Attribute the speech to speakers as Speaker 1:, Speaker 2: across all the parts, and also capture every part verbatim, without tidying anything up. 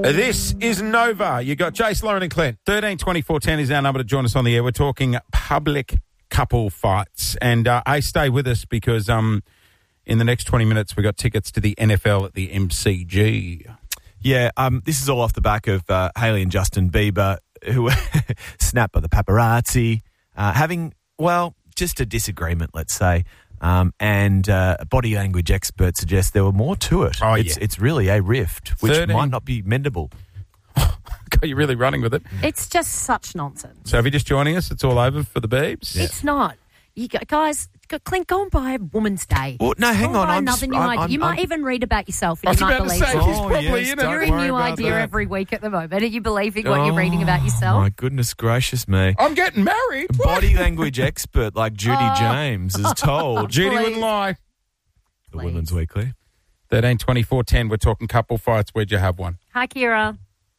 Speaker 1: This is Nova. You got Jace, Lauren and Clint. thirteen twenty-four ten is our number to join us on the air. We're talking public couple fights. And, uh, hey, stay with us because um, in the next twenty minutes we've got tickets to the N F L at the M C G.
Speaker 2: Yeah, um, this is all off the back of uh, Hailey and Justin Bieber, who were snapped by the paparazzi, uh, having, well, just a disagreement, let's say. Um, and uh, body language experts suggest there were more to it.
Speaker 1: Oh,
Speaker 2: it's,
Speaker 1: yeah.
Speaker 2: It's really a rift, which
Speaker 1: thirteen
Speaker 2: might not be mendable.
Speaker 1: God, you're really running with it.
Speaker 3: It's just such nonsense.
Speaker 1: So if you're just joining us, it's all over for the Beebs?
Speaker 2: Yeah.
Speaker 3: It's not. You go, guys, go, Clint, go and buy a Woman's Day.
Speaker 2: Well, no, hang
Speaker 3: go
Speaker 2: on.
Speaker 3: Buy
Speaker 2: I'm
Speaker 3: another
Speaker 2: just,
Speaker 3: new
Speaker 2: I'm,
Speaker 3: idea.
Speaker 2: I'm,
Speaker 3: You might
Speaker 2: I'm,
Speaker 3: even read about yourself and
Speaker 1: I was
Speaker 3: you might
Speaker 1: about to
Speaker 3: believe
Speaker 1: say,
Speaker 3: it.
Speaker 1: he's
Speaker 2: Oh,
Speaker 1: probably
Speaker 2: yes,
Speaker 1: in
Speaker 2: don't
Speaker 1: it.
Speaker 3: You're a
Speaker 2: worry
Speaker 3: new
Speaker 2: about
Speaker 3: idea
Speaker 2: that.
Speaker 3: every week at the moment. Are you believing what you're reading about
Speaker 2: Oh,
Speaker 3: yourself?
Speaker 2: my goodness gracious me.
Speaker 1: I'm getting married.
Speaker 2: Body language expert like Judy
Speaker 3: Oh.
Speaker 2: James is told.
Speaker 1: Judy
Speaker 3: Please.
Speaker 1: wouldn't lie.
Speaker 2: The Women's Weekly.
Speaker 1: thirteen twenty-four ten, we're talking couple fights. Where'd you have one?
Speaker 3: Hi, Kira.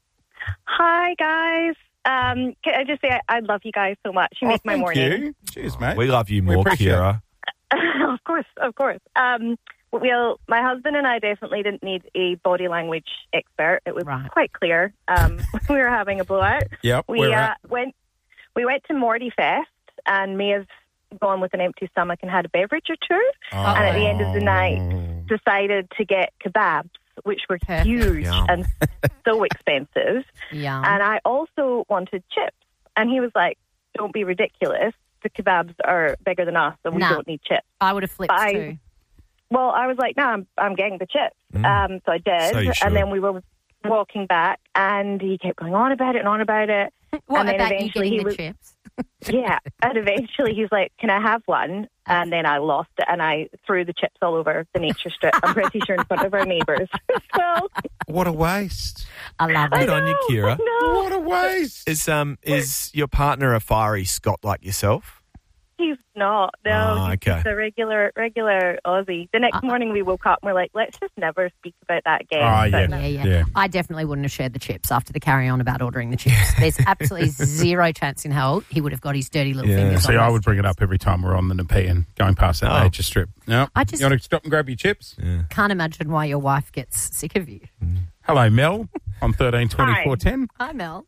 Speaker 4: Hi, guys. Um, can I just say I, I love you guys so much. You
Speaker 1: Oh,
Speaker 4: make my
Speaker 1: thank
Speaker 4: morning.
Speaker 1: you. Cheers, mate.
Speaker 2: We love you
Speaker 1: We
Speaker 2: more,
Speaker 1: appreciate
Speaker 2: Kira.
Speaker 4: Of course, of course. Um, well, my husband and I definitely didn't need a body language expert. It was
Speaker 3: Right.
Speaker 4: quite clear. Um, we were having a blowout.
Speaker 1: Yep,
Speaker 4: We
Speaker 1: we're
Speaker 4: uh,
Speaker 1: at.
Speaker 4: went. We went to Morty Fest, and Mia's gone with an empty stomach and had a beverage or two. And at the end of the night, decided to get kebabs, which were
Speaker 3: Perfect.
Speaker 4: huge
Speaker 2: Yum.
Speaker 4: and so expensive.
Speaker 3: Yum.
Speaker 4: And I also wanted chips. And he was like, don't be ridiculous. The kebabs are bigger than us and we
Speaker 3: Nah.
Speaker 4: don't need chips.
Speaker 3: I would have flipped
Speaker 4: I-
Speaker 3: too.
Speaker 4: Well, I was like, no, I'm, I'm getting the chips.
Speaker 2: Mm.
Speaker 4: Um, so I did.
Speaker 2: So you should.
Speaker 4: And then we were walking back and he kept going on about it and on about it.
Speaker 3: What
Speaker 4: and then
Speaker 3: about you
Speaker 4: eventually
Speaker 3: getting
Speaker 4: he
Speaker 3: the
Speaker 4: was-
Speaker 3: chips?
Speaker 4: Yeah. And eventually he's like, can I have one? And then I lost it and I threw the chips all over the nature strip. I'm pretty sure in front of our neighbours. Well,
Speaker 1: What a waste.
Speaker 3: I love
Speaker 2: Good
Speaker 3: it.
Speaker 2: on you, Kira.
Speaker 4: no,
Speaker 1: What a waste.
Speaker 2: Is um is your partner a fiery Scot like yourself?
Speaker 4: he's not. No,
Speaker 2: Oh,
Speaker 4: he's
Speaker 2: okay.
Speaker 4: just a regular, regular Aussie. The next
Speaker 3: Uh,
Speaker 4: morning we woke up and we're like, let's just never speak about that again.
Speaker 1: Oh,
Speaker 4: But
Speaker 1: yeah.
Speaker 4: no.
Speaker 3: Yeah, yeah,
Speaker 1: Yeah.
Speaker 3: I definitely wouldn't have shared the chips after the carry on about ordering the chips. There's absolutely zero chance in hell he would have got his dirty little
Speaker 2: Yeah.
Speaker 3: fingers
Speaker 1: See,
Speaker 3: on
Speaker 1: I
Speaker 3: those
Speaker 1: would bring it
Speaker 3: chips.
Speaker 1: up every time we're on the Nepean going past that
Speaker 2: Oh.
Speaker 1: nature strip. No,
Speaker 3: I just-
Speaker 1: you want to stop and grab your chips?
Speaker 2: Yeah.
Speaker 3: Can't imagine why your wife gets sick of you.
Speaker 1: Hello, Mel, on thirteen twenty-four ten.
Speaker 3: Hi, Mel.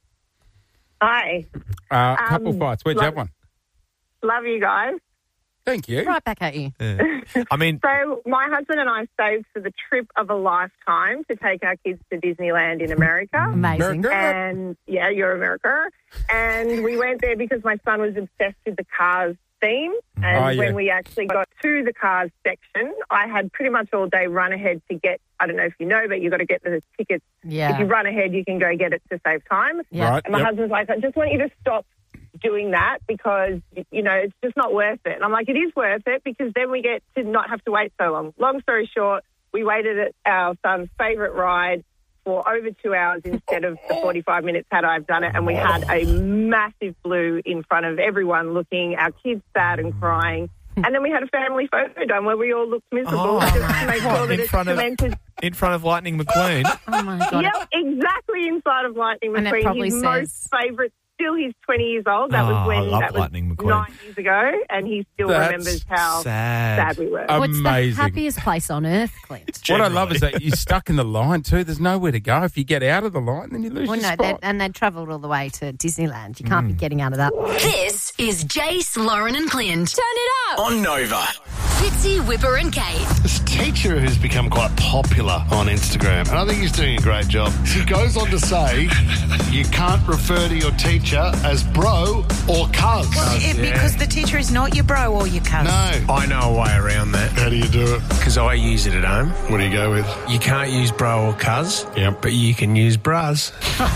Speaker 4: Hi.
Speaker 1: Uh, couple
Speaker 4: Um,
Speaker 1: fights. Where'd you
Speaker 4: love-
Speaker 1: have one?
Speaker 4: Love you guys.
Speaker 1: Thank you.
Speaker 3: Right back at you.
Speaker 2: Yeah. I mean,
Speaker 5: So my husband and I saved for the trip of a lifetime to take our kids to Disneyland in America.
Speaker 3: Amazing.
Speaker 1: America.
Speaker 5: And yeah, you're America. And we went there because my son was obsessed with the Cars theme. And
Speaker 1: Oh, yeah.
Speaker 5: when we actually got to the Cars section, I had pretty much all day run ahead to get, I don't know if you know, but you got to get the tickets. If you
Speaker 3: Yeah.
Speaker 5: run ahead, you can go get it to save time.
Speaker 3: Yeah.
Speaker 1: Right.
Speaker 5: And my
Speaker 1: Yep.
Speaker 5: husband's like, I just want you to stop doing that because, you know, it's just not worth it. And I'm like, it is worth it because then we get to not have to wait so long. Long story short, we waited at our son's favourite ride for over two hours instead of the forty-five minutes had I done it. And we had a massive blue in front of everyone looking, our kids sad and crying. And then we had a family photo done where we all looked miserable
Speaker 2: Oh,
Speaker 5: just
Speaker 3: my
Speaker 5: to make
Speaker 2: God.
Speaker 5: sure that
Speaker 2: In
Speaker 5: it's
Speaker 2: front of-
Speaker 5: cemented.
Speaker 2: in front of Lightning McQueen.
Speaker 3: Oh, my God.
Speaker 5: Yep, exactly inside of Lightning
Speaker 3: And it
Speaker 5: McQueen.
Speaker 3: probably
Speaker 5: His
Speaker 3: says-
Speaker 5: most favourite. Still, he's twenty years old. That
Speaker 2: Oh,
Speaker 5: was when
Speaker 2: I love
Speaker 5: that was
Speaker 2: Lightning McQueen.
Speaker 5: nine years ago, and he still
Speaker 1: That's
Speaker 5: remembers how
Speaker 2: sad.
Speaker 5: sad we were.
Speaker 1: Um,
Speaker 3: What's
Speaker 1: Amazing.
Speaker 3: the happiest place on earth, Clint?
Speaker 1: What I love is that you're stuck in the line too. There's nowhere to go. If you get out of the line, then you lose
Speaker 3: Well,
Speaker 1: your
Speaker 3: no, they,
Speaker 1: spot.
Speaker 3: and they travelled all the way to Disneyland. You can't be getting out of that.
Speaker 6: This is Jace, Lauren and Clint. Turn it up.
Speaker 7: On Nova.
Speaker 6: Fitzy, Whipper and Kate.
Speaker 8: This teacher who's become quite popular on Instagram, and I think he's doing a great job. He goes on to say, you can't refer to your teacher as bro or cuz.
Speaker 9: It, because the teacher is not your bro or your cousin.
Speaker 8: No.
Speaker 7: I know a way around that
Speaker 8: How do you do it?
Speaker 7: because I use it at home.
Speaker 8: What do you go with?
Speaker 7: You can't use bro or cuz,
Speaker 8: Yep.
Speaker 7: but you can use bras.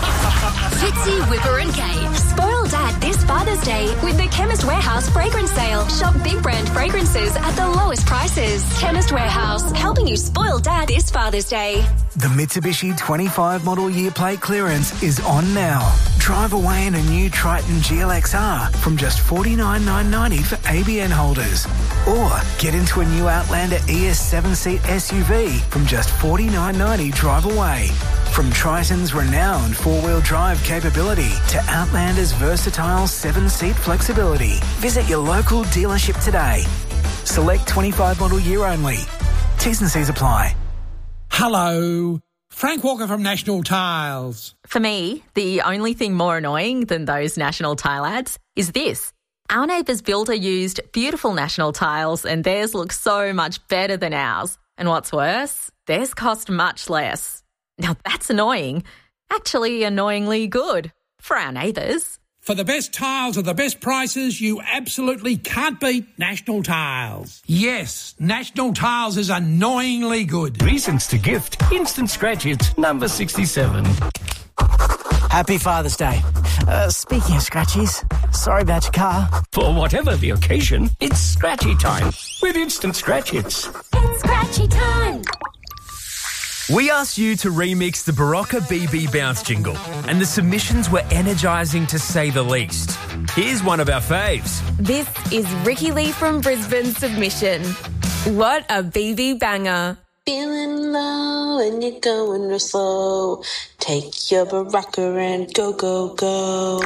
Speaker 6: Fitzy, Whipper and Kate.
Speaker 10: Spoil Dad this Father's Day with the Chemist Warehouse fragrance sale. Shop big brand fragrances at the lowest prices. Chemist Warehouse, helping you spoil Dad this Father's Day.
Speaker 11: The Mitsubishi twenty-five model year plate clearance is on now. Drive away in a new Triton G L X R from just forty-nine thousand nine hundred ninety dollars for A B N holders. Or get into a new Outlander E S seven-seat S U V from just forty-nine thousand nine hundred ninety dollars drive away. From Triton's renowned four-wheel drive capability to Outlander's versatile seven-seat flexibility. Visit your local dealership today. Select twenty-five model year only. T's and C's apply.
Speaker 12: Hello. Frank Walker from National Tiles.
Speaker 13: For me, the only thing more annoying than those National Tile ads is this. Our neighbour's builder used beautiful National Tiles and theirs looks so much better than ours. And what's worse, theirs cost much less. Now that's annoying. Actually annoyingly good for our neighbours.
Speaker 12: For the best tiles at the best prices, you absolutely can't beat National Tiles. Yes, National Tiles is annoyingly good.
Speaker 14: Reasons to gift. Instant Scratch Hits, number sixty-seven.
Speaker 15: Happy Father's Day. Uh, speaking of scratchies, sorry about your car.
Speaker 14: For whatever the occasion, it's Scratchy time with Instant Scratch Hits.
Speaker 10: It's Scratchy time.
Speaker 16: We asked you to remix the Barocca B B Bounce jingle, and the submissions were energising to say the least. Here's one of our faves.
Speaker 17: This is Ricky Lee from Brisbane submission. What a B B banger.
Speaker 18: Feeling low and you're going real slow. Take your Barocca and go, go, go.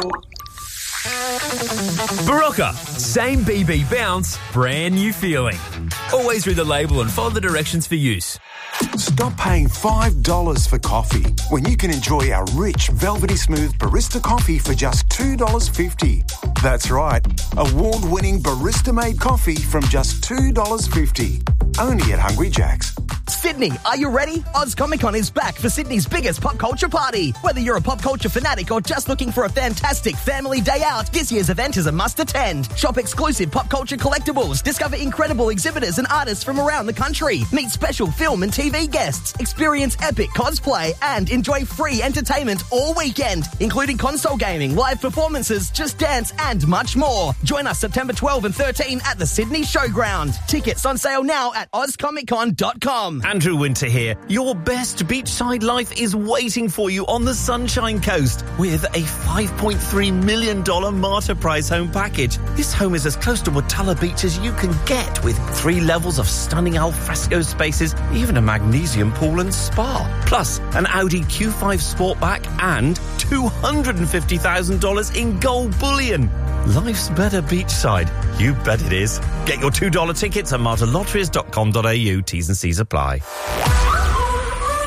Speaker 16: Barocca, same B B bounce, brand new feeling. Always read the label and follow the directions for use.
Speaker 19: Stop paying five dollars for coffee when you can enjoy our rich, velvety smooth barista coffee for just two dollars fifty. That's right, award-winning barista-made coffee from just two dollars fifty. Only at Hungry Jack's.
Speaker 20: Sydney, are you ready? Oz Comic Con is back for Sydney's biggest pop culture party. Whether you're a pop culture fanatic or just looking for a fantastic family day out, this year's event is a must attend. Shop exclusive pop culture collectibles, discover incredible exhibitors and artists from around the country, meet special film and T V guests, experience epic cosplay, and enjoy free entertainment all weekend, including console gaming, live performances, Just Dance, and much more. Join us September twelfth and thirteenth at the Sydney Showground. Tickets on sale now at oz comic con dot com.
Speaker 21: Andrew Winter here. Your best beachside life is waiting for you on the Sunshine Coast with a five point three million dollars Marta Prize home package. This home is as close to Watala Beach as you can get, with three levels of stunning alfresco spaces, even a magnesium pool and spa, plus an Audi Q five Sportback and two hundred fifty thousand dollars in gold bullion. Life's better beachside. You bet it is. Get your two dollar tickets at marta lotteries dot com dot a u. T's and C's apply.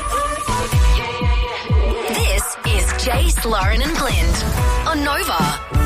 Speaker 6: This is Jace, Lauren and Clint on Nova.